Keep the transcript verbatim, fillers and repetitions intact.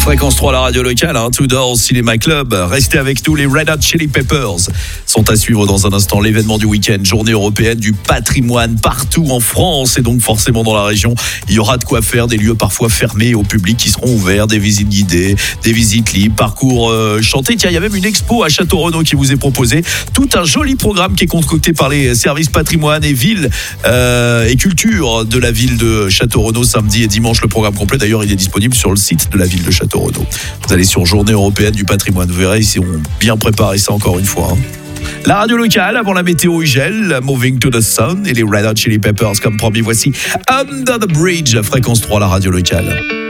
Fréquence trois, la radio locale, hein, Tudor Cinéma Club. Restez avec nous, les Red Hot Chili Peppers sont à suivre dans un instant. L'événement du week-end, journée européenne du patrimoine partout en France et donc forcément dans la région. Il y aura de quoi faire, des lieux parfois fermés au public qui seront ouverts, des visites guidées, des visites libres, parcours euh, chantés. Tiens, il y a même une expo à Château-Renaud qui vous est proposée. Tout un joli programme qui est concocté par les services patrimoine et ville euh, et culture de la ville de Château-Renaud, samedi et dimanche. Le programme complet, d'ailleurs, il est disponible sur le site de la ville de Château-Renaud. Vous allez sur Journée européenne du patrimoine. Vous verrez, ils ont bien préparé ça encore une fois. Hein. La radio locale, avant la météo, il gèle, Moving to the Sun et les Red Hot Chili Peppers. Comme promis, voici Under the Bridge, Fréquence trois, la radio locale.